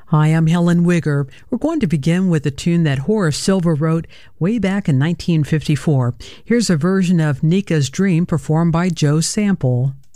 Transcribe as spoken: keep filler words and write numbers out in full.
Hi, I'm Helen Wigger. We're going to begin with a tune that Horace Silver wrote way back in nineteen fifty-four. Here's a version of Nika's Dream performed by Joe Sample.